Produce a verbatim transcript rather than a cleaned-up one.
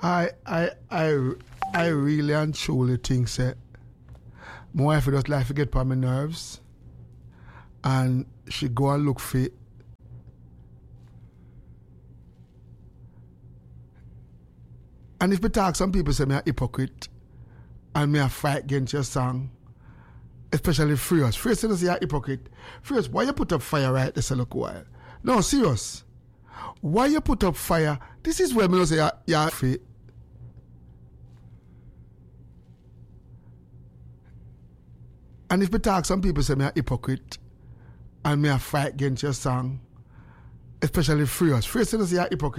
I I I I really and truly think that my wife just like to get on my nerves, and she go and look for and if we talk, some people say me a hypocrite and me a fight against your song, especially Furious. Furious says you're a hypocrite. Furious, why you put up fire right this a look while? No, serious. Why you put up fire? This is where me say you're, you're fit. And if we talk, some people say me a hypocrite and me a fight against your song, especially Furious. Furious says you're a hypocrite.